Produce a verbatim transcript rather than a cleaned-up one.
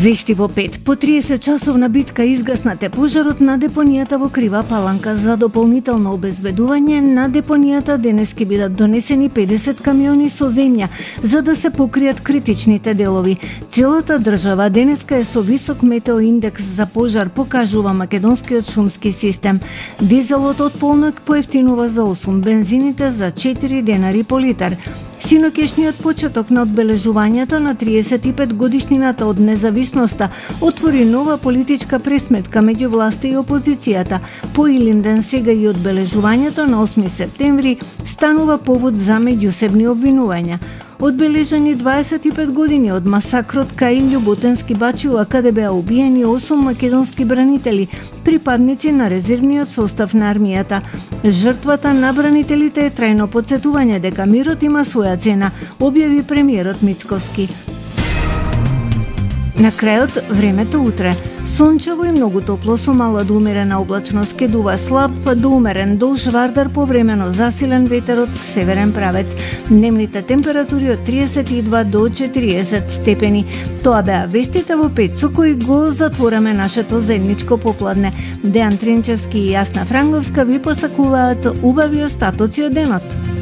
Вести во пет. По триесет часовна битка изгаснате пожарот на депонијата во Крива Паланка. За дополнително обезбедување на депонијата денес ќе бидат донесени педесет камиони со земја за да се покријат критичните делови. Целата држава денеска е со висок метеоиндекс за пожар, покажува македонскиот шумски систем. Дизелот од полнок поевтинува за осум, бензините за четири денари по литар. Синоќешниот почеток на одбележувањето на триесет и пет годишнината од независноста отвори нова политичка пресметка меѓу власта и опозицијата. По Илинден сега и одбележувањето на осми септември станува повод за меѓусебни обвинувања. Одбележани дваесет и пет години од масакрот кај Љуботенски Бачила, каде беа убиени осум македонски бранители, припадници на резервниот состав на армијата. Жртвата на бранителите е трајно потсетување дека мирот има своја цена, објави премиерот Мицковски. На крајот, времето утре. Сончево и многу топло со мала до умерена облачност, ке дува слаб до умерен долж вардар, повремено засилен ветер од северен правец. Дневните температури од триесет и два до четириесет степени. Тоа беа вестите во пет со кои го затвораме нашето заедничко попладне. Дејан Тринчевски и Јасна Франговска ви посакуваат убави остатоци од денот.